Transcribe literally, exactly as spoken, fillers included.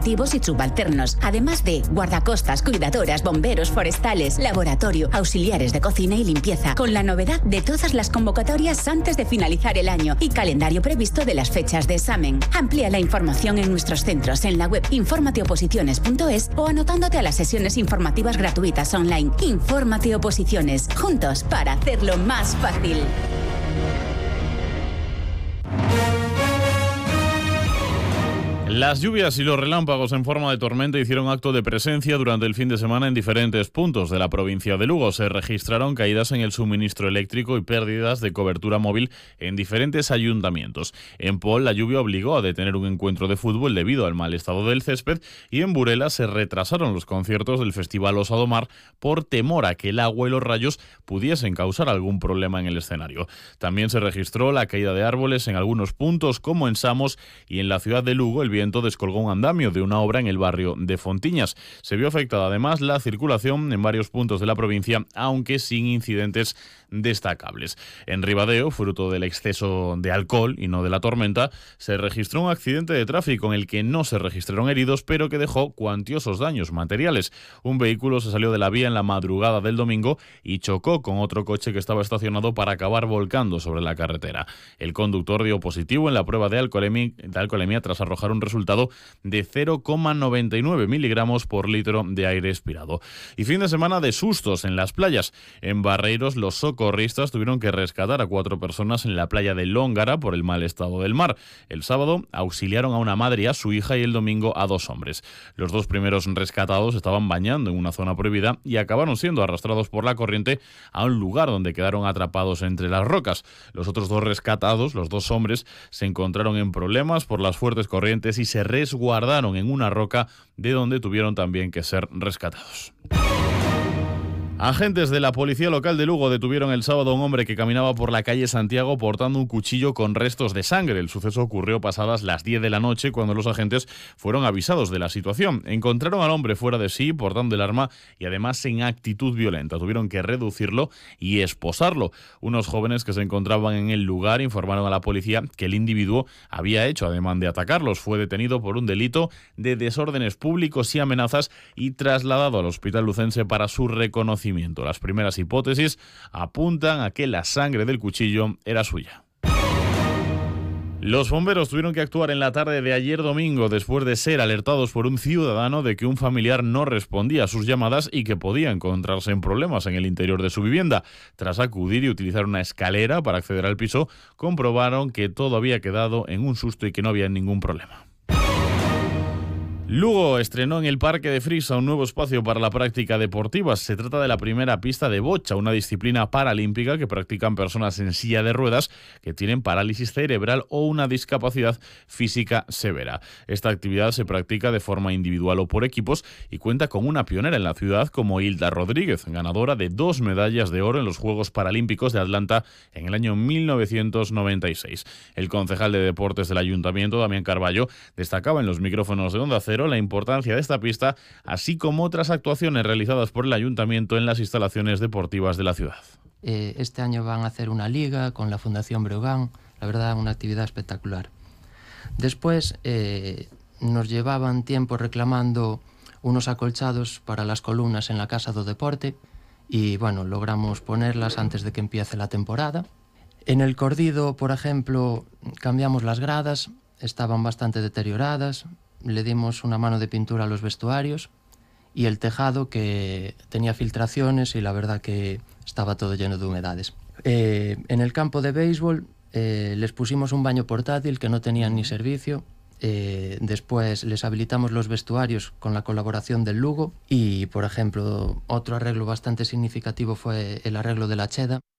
administrativos y subalternos, además de guardacostas, cuidadoras, bomberos forestales, laboratorio, auxiliares de cocina y limpieza, con la novedad de todas las convocatorias antes de finalizar el año y calendario previsto de las fechas de examen. Amplía la información en nuestros centros en la web infórmate oposiciones punto es o anotándote a las sesiones informativas gratuitas online. Infórmate Oposiciones, juntos para hacerlo más fácil. Las lluvias y los relámpagos en forma de tormenta hicieron acto de presencia durante el fin de semana en diferentes puntos de la provincia de Lugo. Se registraron caídas en el suministro eléctrico y pérdidas de cobertura móvil en diferentes ayuntamientos. En Pol, la lluvia obligó a detener un encuentro de fútbol debido al mal estado del césped, y en Burela se retrasaron los conciertos del Festival Osadomar por temor a que el agua y los rayos pudiesen causar algún problema en el escenario. También se registró la caída de árboles en algunos puntos, como en Samos, y en la ciudad de Lugo el viento descolgó un andamio de una obra en el barrio de Fontiñas. Se vio afectada además la circulación en varios puntos de la provincia, aunque sin incidentes destacables. En Ribadeo, fruto del exceso de alcohol y no de la tormenta, se registró un accidente de tráfico en el que no se registraron heridos, pero que dejó cuantiosos daños materiales. Un vehículo se salió de la vía en la madrugada del domingo y chocó con otro coche que estaba estacionado para acabar volcando sobre la carretera. El conductor dio positivo en la prueba de alcoholemia, de alcoholemia tras arrojar un resultado de cero coma noventa y nueve miligramos por litro de aire expirado. Y fin de semana de sustos en las playas. En Barreiros, los socorristas tuvieron que rescatar a cuatro personas en la playa de Lóngara por el mal estado del mar. El sábado auxiliaron a una madre y a su hija, y el domingo a dos hombres. Los dos primeros rescatados estaban bañando en una zona prohibida y acabaron siendo arrastrados por la corriente a un lugar donde quedaron atrapados entre las rocas. Los otros dos rescatados, los dos hombres, se encontraron en problemas por las fuertes corrientes y se resguardaron en una roca, de donde tuvieron también que ser rescatados. Agentes de la policía local de Lugo detuvieron el sábado a un hombre que caminaba por la calle Santiago portando un cuchillo con restos de sangre. El suceso ocurrió pasadas las diez de la noche, cuando los agentes fueron avisados de la situación. Encontraron al hombre fuera de sí, portando el arma y además en actitud violenta. Tuvieron que reducirlo y esposarlo. Unos jóvenes que se encontraban en el lugar informaron a la policía que el individuo había hecho ademán de atacarlos. Fue detenido por un delito de desórdenes públicos y amenazas y trasladado al Hospital Lucense para su reconocimiento. Las primeras hipótesis apuntan a que la sangre del cuchillo era suya. Los bomberos tuvieron que actuar en la tarde de ayer domingo después de ser alertados por un ciudadano de que un familiar no respondía a sus llamadas y que podía encontrarse en problemas en el interior de su vivienda. Tras acudir y utilizar una escalera para acceder al piso, comprobaron que todo había quedado en un susto y que no había ningún problema. Lugo estrenó en el Parque de Frisa un nuevo espacio para la práctica deportiva. Se trata de la primera pista de bocha, una disciplina paralímpica que practican personas en silla de ruedas que tienen parálisis cerebral o una discapacidad física severa. Esta actividad se practica de forma individual o por equipos y cuenta con una pionera en la ciudad como Hilda Rodríguez, ganadora de dos medallas de oro en los Juegos Paralímpicos de Atlanta en el año mil novecientos noventa y seis. El concejal de deportes del ayuntamiento, Damián Carballo, destacaba en los micrófonos de Onda Cero la importancia de esta pista, así como otras actuaciones realizadas por el ayuntamiento en las instalaciones deportivas de la ciudad. Eh, este año van a hacer una liga con la Fundación Breogán, la verdad una actividad espectacular. Después eh, nos llevaban tiempo reclamando unos acolchados para las columnas en la Casa do Deporte y bueno, logramos ponerlas antes de que empiece la temporada. En el Cordido, por ejemplo, cambiamos las gradas, estaban bastante deterioradas. Le dimos una mano de pintura a los vestuarios y el tejado, que tenía filtraciones y la verdad que estaba todo lleno de humedades. Eh, en el campo de béisbol eh, les pusimos un baño portátil que no tenían ni servicio. Eh, después les habilitamos los vestuarios con la colaboración del Lugo y, por ejemplo, otro arreglo bastante significativo fue el arreglo de la cheda.